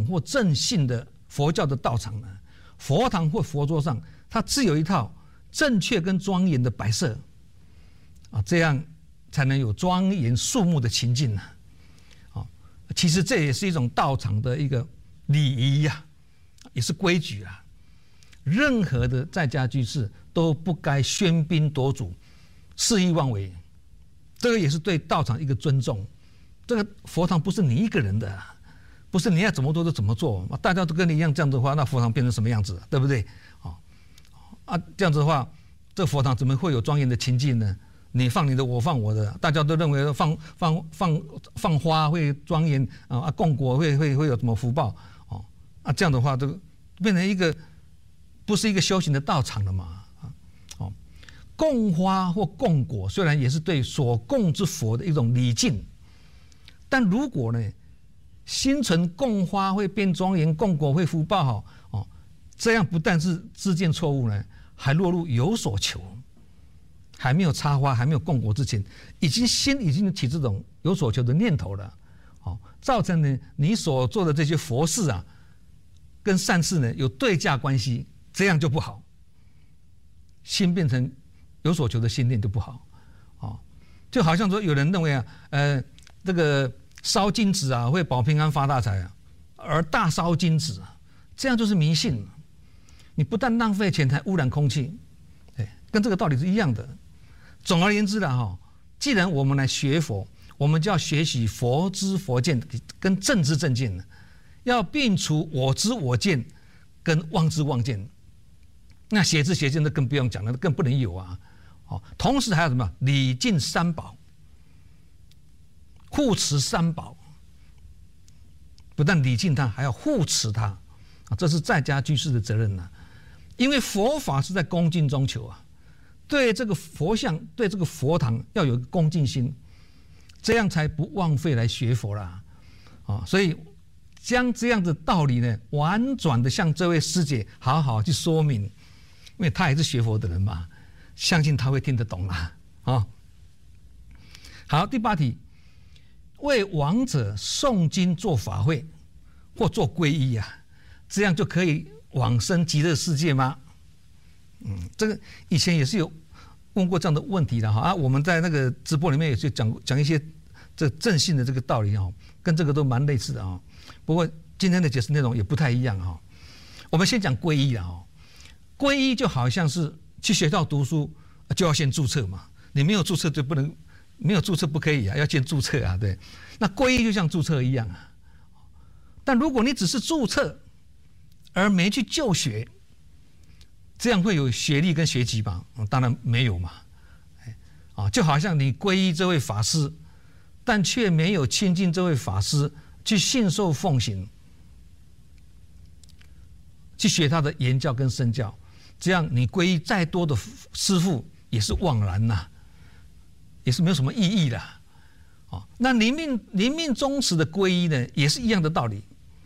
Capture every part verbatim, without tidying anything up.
或正信的佛教的道场呢，佛堂或佛桌上，它只有一套正确跟庄严的摆设啊，这样才能有庄严肃穆的情境呢。啊，其实这也是一种道场的一个礼仪呀，也是规矩啊。任何的在家居士都不该喧宾夺主、肆意妄为，这个也是对道场一个尊重。这个佛堂不是你一个人的，不是你要怎么做就怎么做，大家都跟你一样这样子的话，那佛堂变成什么样子，对不对？啊啊，这样子的话，这佛堂怎么会有庄严的情境呢？你放你的，我放我的，大家都认为放放放放花会庄严啊，供果会会会有什么福报哦啊，这样的话，这个变成一个不是一个修行的道场了嘛？啊，哦，供花或供果虽然也是对所供之佛的一种礼敬，但如果呢，心存供花会变庄严，供果会福报好哦，这样不但是知见错误呢，还落入有所求。还没有插花，还没有供果之前，已经心已经起这种有所求的念头了，哦，造成呢你所做的这些佛事啊，跟善事呢有对价关系，这样就不好。心变成有所求的心念就不好，哦，就好像说有人认为啊，呃，这个烧金纸啊会保平安发大财啊，而大烧金纸啊，这样就是迷信。你不但浪费钱，还污染空气，对，跟这个道理是一样的。总而言之啦，哈，既然我们来学佛，我们就要学习佛知佛见跟正知正见，要摒除我知我见跟妄知妄见。那邪知邪见那更不用讲了，更不能有啊。哦，同时还有什么礼敬三宝，护持三宝，不但礼敬他，还要护持他啊，这是在家居士的责任呐。因为佛法是在恭敬中求啊。对这个佛像，对这个佛堂要有一个恭敬心，这样才不枉费来学佛啦，啊！所以将这样的道理呢，婉转的向这位师姐好好去说明，因为她也是学佛的人嘛，相信她会听得懂啦，啊！好，第八题，为亡者诵经做法会或做皈依啊，这样就可以往生极乐世界吗？嗯，这个以前也是有问过这样的问题的哈啊，我们在那个直播里面也是讲讲一些这正信的这个道理哈，跟这个都蛮类似的啊。不过今天的解释内容也不太一样哈。我们先讲皈依啊，皈依就好像是去学校读书就要先注册嘛，你没有注册就不能，没有注册不可以啊，要先注册啊，对。那皈依就像注册一样啊。但如果你只是注册而没去就学，这样会有学历跟学籍吗？当然没有嘛，啊，就好像你皈依这位法师，但却没有亲近这位法师去信受奉行，去学他的言教跟身教，这样你皈依再多的师父也是枉然呐、啊，也是没有什么意义的。啊，那临命临命终时的皈依呢，也是一样的道理，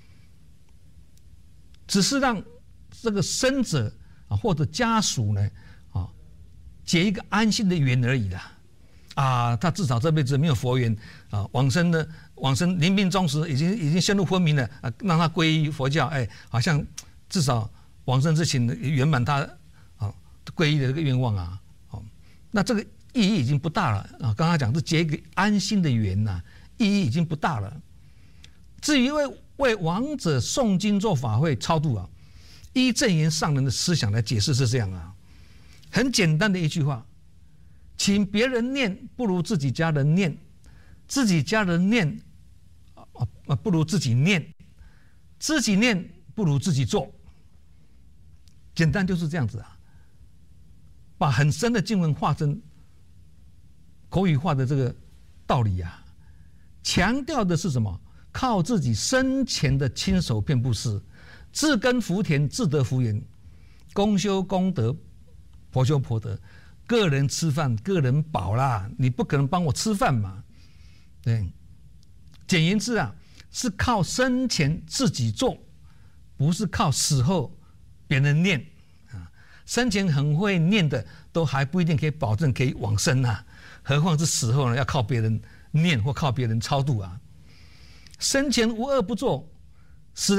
只是让这个生者啊，或者家属呢，啊，结一个安心的缘而已啦。啊，他至少这辈子没有佛缘啊，往生呢，往生临命终时已经已经陷入昏迷了啊，让他皈依佛教，哎，好像至少往生之前圆满他啊皈依的这个愿望啊，哦，那这个意义已经不大了啊。刚刚讲是结一个安心的缘呐、啊，意义已经不大了。至于为为亡者诵经做法会超度啊。依正言上人的思想来解释是这样啊，很简单的一句话，请别人念不如自己家人念，自己家人念啊不如自己念，自己念不如自己做，简单就是这样子啊，把很深的经文化成口语化的这个道理啊，强调的是什么？靠自己生前的亲手遍布施。自耕福田，自得福缘，公修功德，婆修婆德。个人吃饭，个人饱啦，你不可能帮我吃饭嘛？对，简言之啊，是靠生前自己做，不是靠死后别人念啊。生前很会念的，都还不一定可以保证可以往生啊，何况是死后呢？要靠别人念或靠别人超度啊。生前无恶不作，